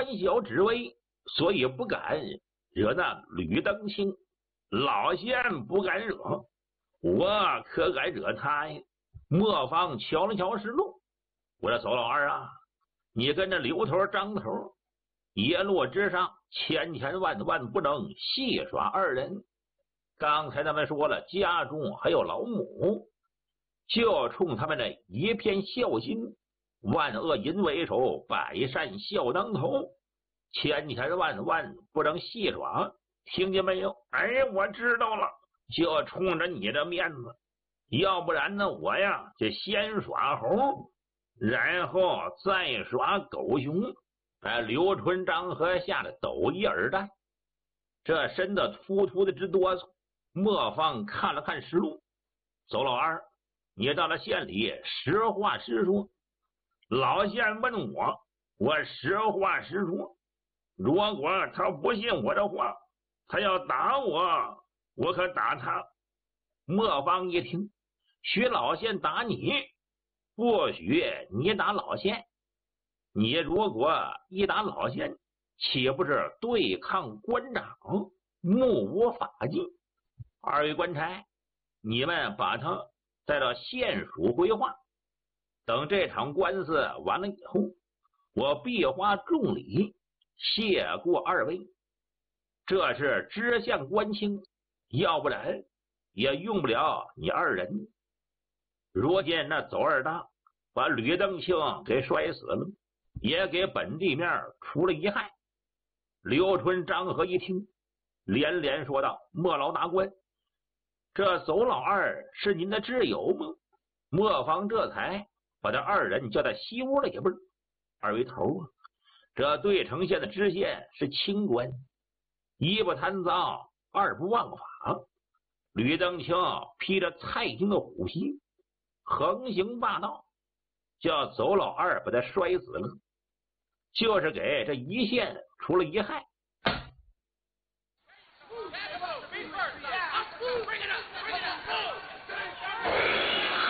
胆小之为，所以不敢惹那吕登卿。老县不敢惹，我可敢惹他呀。磨坊瞧了瞧实录，我说走老二啊，你跟着刘头张头野路之上千千万万不能戏耍二人。刚才他们说了，家中还有老母，就冲他们的一片孝心，万恶淫为首，百善孝当头，千千万万不能戏耍，听见没有？哎，我知道了，就冲着你的面子，要不然呢，我呀就先耍猴，然后再耍狗熊。刘春章和吓得抖一耳袋，这身子突突的直哆嗦。磨坊看了看实录，走老二，你到了县里实话实说。老县问我，我实话实说。如果他不信我的话，他要打我，我可打他。磨坊一听，许老县打你，不许你打老县。你如果一打老县，岂不是对抗官长，目无法纪？二位官差，你们把他带到县署规划，等这场官司完了以后，我必花重礼谢过二位。这是知县官清，要不然也用不了你二人。如今那走二大把吕登卿给摔死了，也给本地面出了一害。刘春张和一听，连连说道：莫老大官，这走老二是您的挚友吗？磨坊这才把这二人叫到西屋里边。二位头啊，这对城县的知县是清官，一不贪赃，二不枉法。吕登卿披着蔡京的虎皮，横行霸道，叫走老二把他摔死了，就是给这一县出了一害。